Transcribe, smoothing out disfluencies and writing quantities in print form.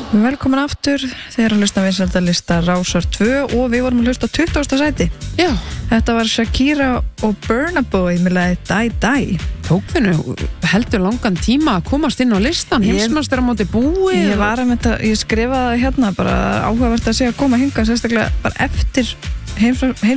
Velkomin aftur, þið eru að hlusta vinsældalista Rásar 2 og við vorum að hlusta á 20. sæti. Já. Þetta var Shakira og Burna Boy með lagið Die Die. Tók þennu heldur langan tíma að komast inn á listan, heimsmeistar á móti búið. Ég skrifaði hérna bara áhugavert að segja að koma hingað sérstaklega bara eftir